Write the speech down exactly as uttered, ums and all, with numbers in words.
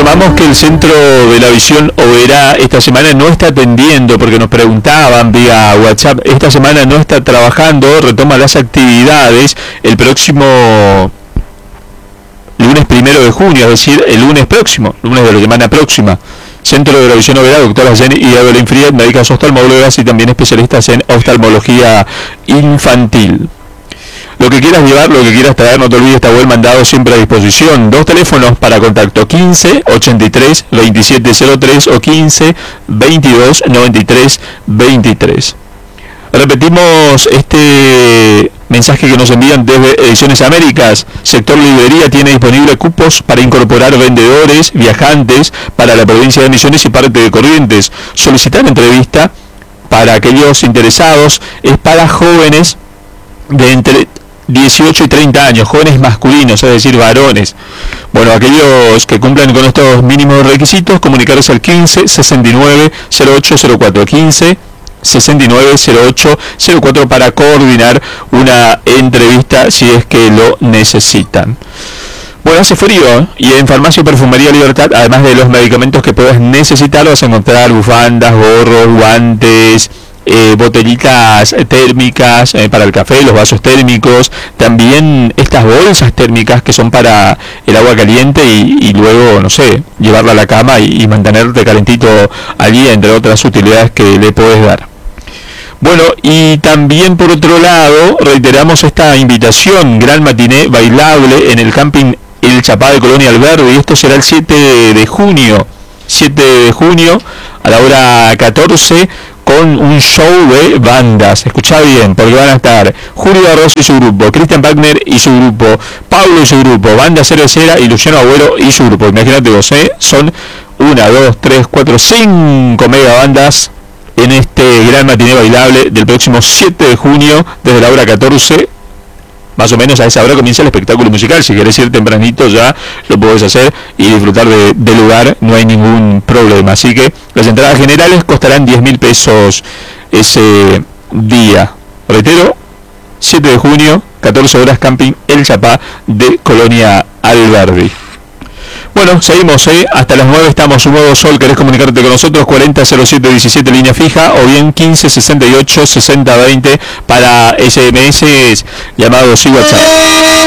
informamos que el Centro de la Visión Oberá esta semana no está atendiendo, porque nos preguntaban vía WhatsApp, esta semana no está trabajando, retoma las actividades el próximo lunes primero de junio, es decir, el lunes próximo, lunes de la semana próxima. Centro de la Visión Oberá, doctora Jenny y Evelyn Fried, médicas oftalmólogas y también especialistas en oftalmología infantil. Lo que quieras llevar, lo que quieras traer, no te olvides, está buen mandado siempre a disposición. Dos teléfonos para contacto, quince, ochenta y tres, veintisiete cero tres o quince, veintidós, noventa y tres, veintitrés. Repetimos este mensaje que nos envían desde Ediciones Américas. Sector Librería tiene disponible cupos para incorporar vendedores, viajantes para la provincia de Misiones y parte de Corrientes. Solicitar entrevista para aquellos interesados, es para jóvenes de entre dieciocho y treinta años, jóvenes masculinos, es decir, varones. Bueno, aquellos que cumplan con estos mínimos requisitos, comunicarse al quince, sesenta y nueve, cero ocho cero cuatro, quince, sesenta y nueve, cero ocho cero cuatro para coordinar una entrevista si es que lo necesitan. Bueno, hace frío, ¿eh? Y en Farmacia y Perfumería Libertad, además de los medicamentos que puedas necesitar, vas a encontrar bufandas, gorros, guantes, Eh, botellitas térmicas eh, para el café, los vasos térmicos, también estas bolsas térmicas que son para el agua caliente y, y luego, no sé, llevarla a la cama y, y mantenerte calentito allí, entre otras utilidades que le puedes dar. Bueno, y también por otro lado, reiteramos esta invitación, gran matiné bailable en el camping El Chapá de Colonia Alberdi, y esto será el siete de junio, siete de junio a la hora catorce, con un show de bandas. Escuchá bien, porque van a estar Julio Arroz y su grupo, Cristian Wagner y su grupo, Pablo y su grupo, Banda Cervecera y Luciano Agüero y su grupo. Imagínate vos, ¿eh? Son una, dos, tres, cuatro, cinco mega bandas en este gran matiné bailable del próximo siete de junio, desde la hora catorce. Más o menos a esa hora comienza el espectáculo musical. Si querés ir tempranito ya lo podés hacer y disfrutar de, del lugar, no hay ningún problema. Así que las entradas generales costarán diez mil pesos ese día. Reitero, siete de junio, catorce horas, camping El Chapá de Colonia Alberdi. Bueno, seguimos, ¿eh? Hasta las nueve estamos, un modo sol. ¿Querés comunicarte con nosotros? cuarenta cero siete diecisiete línea fija o bien quince sesenta y ocho sesenta veinte para S M S, llamados y WhatsApp.